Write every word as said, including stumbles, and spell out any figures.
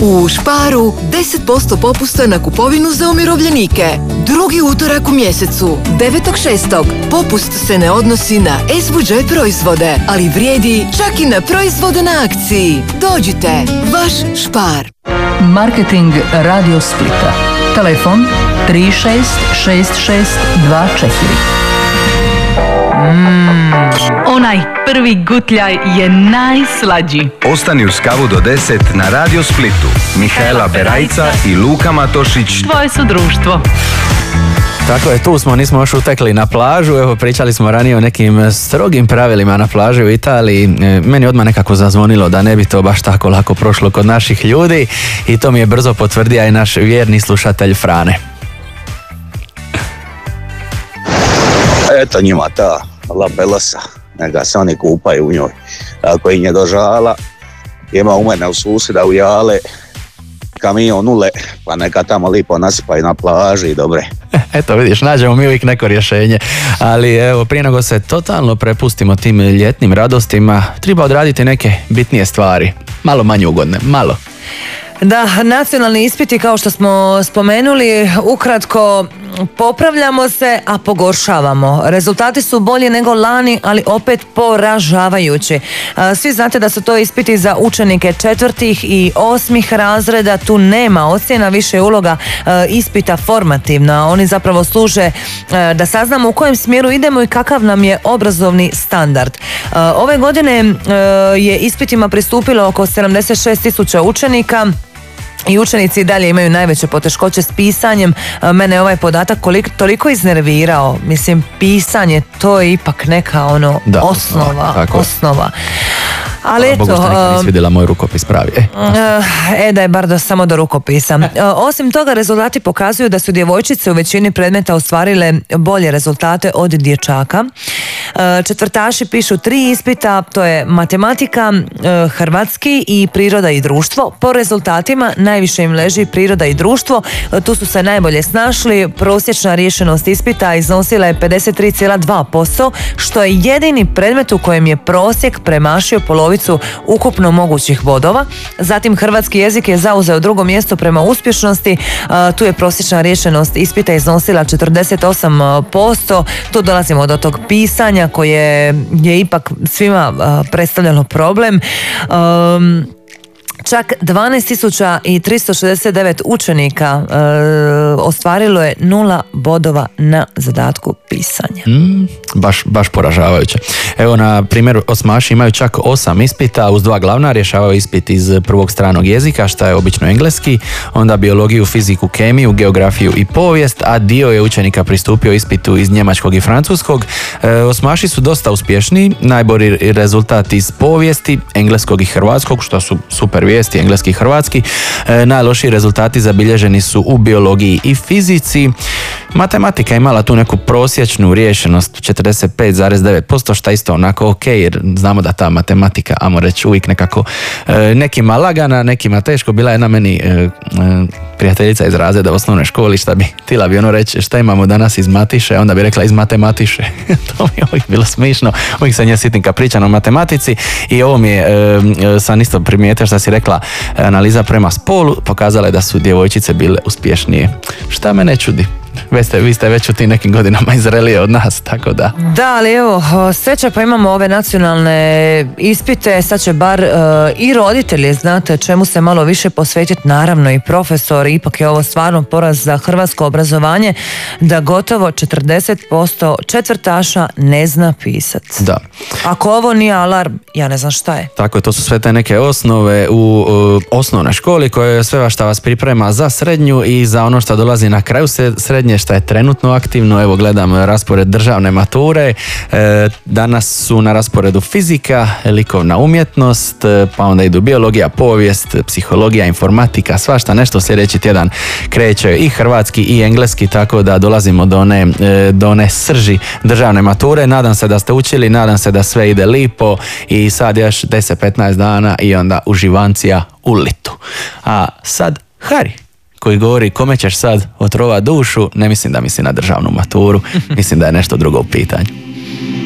U Sparu deset posto popusta na kupovinu za umirovljenike. Drugi utorak u mjesecu, devetog šestog Popust se ne odnosi na S-budžet proizvode, ali vrijedi čak i na proizvode na akciji. Dođite, vaš Spar. Marketing Radio Splita. Telefon tri šest šest šest dva četiri. Mm, onaj prvi gutljaj je najslađi. Ostani uz kavu do deset na Radio Splitu. Mihaela Berajca i Luka Matošić. Tvoje su društvo. Tako je, tu smo, nismo još utekli na plažu. Evo, pričali smo ranije o nekim strogim pravilima na plaži u Italiji. Meni odmah nekako zazvonilo da ne bi to baš tako lako prošlo kod naših ljudi i to mi je brzo potvrdio i naš vjerni slušatelj Frane. Eto njima ta La Belosa, neka se oni kupaju u njoj. Ako im je dožala, ima u mene u susjeda u Jale kamion nule, pa neka tamo lipo nasipaju na plaži i dobre. Eto vidiš, nađemo mi uvijek neko rješenje, ali evo, prije nego se totalno prepustimo tim ljetnim radostima, treba odraditi neke bitnije stvari, malo manje ugodne, malo. Da, nacionalni ispiti, kao što smo spomenuli, ukratko popravljamo se, a pogoršavamo. Rezultati su bolji nego lani, ali opet poražavajući. Svi znate da su to ispiti za učenike četvrtih i osmih razreda, tu nema ocjena, više je uloga ispita formativna. Oni zapravo služe da saznamo u kojem smjeru idemo i kakav nam je obrazovni standard. Ove godine je ispitima pristupilo oko sedamdeset šest tisuća učenika. I učenici dalje imaju najveće poteškoće s pisanjem. Mene je ovaj podatak koliko, toliko iznervirao. Mislim, pisanje, to je ipak neka ono da, osnova, tako. osnova. Ali eto, Bogu što nikad nisi vidjela moj rukopis pravi. E, e da je bar do, samo do rukopisa. Osim toga, rezultati pokazuju da su djevojčice u većini predmeta ostvarile bolje rezultate od dječaka. Četvrtaši pišu tri ispita, to je matematika, hrvatski i priroda i društvo. Po rezultatima najviše im leži priroda i društvo. Tu su se najbolje snašli. Prosječna riješenost ispita iznosila je pedeset tri zarez dva posto, što je jedini predmet u kojem je prosjek premašio polovicu ukupno mogućih bodova. Zatim hrvatski jezik je zauzeo drugo mjesto prema uspješnosti. Tu je prosječna riješenost ispita iznosila četrdeset osam posto. Tu dolazimo do tog pisanja koje je ipak svima predstavljalo problem. Um, Čak dvanaest tisuća tristo šezdeset devet učenika e, ostvarilo je nula bodova na zadatku pisanja. Mm, baš, baš poražavajuće. Evo, na primjer, osmaši imaju čak osam ispita, uz dva glavna rješavaju ispit iz prvog stranog jezika, što je obično engleski, onda biologiju, fiziku, kemiju, geografiju i povijest, a dio je učenika pristupio ispitu iz njemačkog i francuskog. E, osmaši su dosta uspješni, najbolji rezultat iz povijesti, engleskog i hrvatskog, što su super vijesti, engleski i hrvatski. E, najlošiji rezultati zabilježeni su u biologiji i fizici. Matematika je imala tu neku prosječnu riješenost četrdeset pet zarez devet posto, što isto onako ok, jer znamo da ta matematika, ajmo reći, uvijek nekako e, nekima lagana, nekima teško. Bila je jedna meni e, e, prijateljica iz razreda u osnovnoj školi, šta bi htjela bi ono reći, šta imamo danas iz matiše, onda bi rekla iz matematiše. To mi je uvijek bilo smišno, uvijek se nje sitim kad pričam o matematici. I ovo mi je, e, sam isto primijetio što si rekla, analiza prema spolu pokazala je da su djevojčice bile uspješnije, šta me ne čudi. Vi ste, vi ste već u tim nekim godinama izrelije od nas, tako da. Da, ali evo, sreća pa imamo ove nacionalne ispite, sad će bar uh, i roditelji, znate, čemu se malo više posvetiti, naravno i profesori, ipak je ovo stvarno poraz za hrvatsko obrazovanje, da gotovo četrdeset posto četvrtaša ne zna pisati. Da. Ako ovo nije alarm, ja ne znam šta je. Tako je, to su sve te neke osnove u uh, osnovnoj školi koje je sve što vas priprema za srednju i za ono što dolazi na kraju srednje, što je trenutno aktivno. Evo, gledam raspored državne mature. E, danas su na rasporedu fizika, likovna umjetnost, pa onda idu biologija, povijest, psihologija, informatika, svašta nešto. Sljedeći tjedan kreće i hrvatski i engleski, tako da dolazimo do one, do one srži državne mature. Nadam se da ste učili, nadam se da sve ide lipo i sad još deset do petnaest dana i onda uživancija u litu. A sad Hari, koji govori kome ćeš sad otrovat dušu, ne mislim da misli na državnu maturu, mislim da je nešto drugo u pitanju.